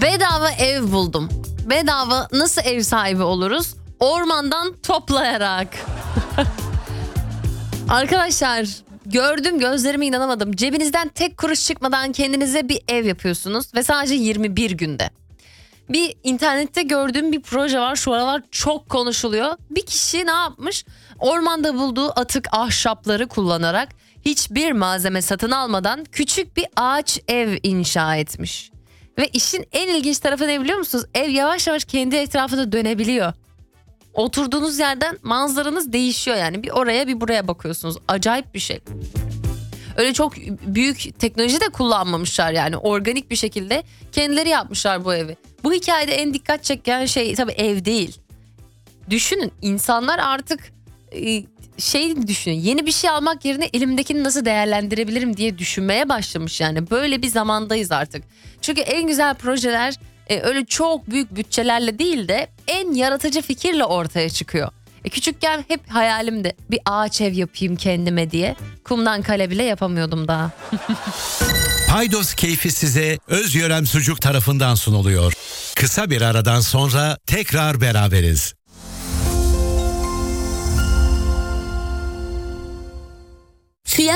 Bedava ev buldum. Bedava nasıl ev sahibi oluruz? Ormandan toplayarak. Arkadaşlar gördüm, gözlerime inanamadım. Cebinizden tek kuruş çıkmadan kendinize bir ev yapıyorsunuz ve sadece 21 günde. Bir internette gördüğüm bir proje var, şu aralar çok konuşuluyor. Bir kişi ne yapmış? Ormanda bulduğu atık ahşapları kullanarak hiçbir malzeme satın almadan küçük bir ağaç ev inşa etmiş. Ve işin en ilginç tarafı ne biliyor musunuz? Ev yavaş yavaş kendi etrafında dönebiliyor. Oturduğunuz yerden manzaranız değişiyor yani. Bir oraya bir buraya bakıyorsunuz. Acayip bir şey. Öyle çok büyük teknoloji de kullanmamışlar yani. Organik bir şekilde kendileri yapmışlar bu evi. Bu hikayede en dikkat çeken şey tabii ev değil. Düşünün, insanlar artık düşünün. Yeni bir şey almak yerine elimdekini nasıl değerlendirebilirim diye düşünmeye başlamış yani. Böyle bir zamandayız artık. Çünkü en güzel projeler öyle çok büyük bütçelerle değil de en yaratıcı fikirle ortaya çıkıyor. Küçükken hep hayalimdi bir ağaç ev yapayım kendime diye. Kumdan kale bile yapamıyordum daha. Paydos keyfi size Özyörem Sucuk tarafından sunuluyor. Kısa bir aradan sonra tekrar beraberiz.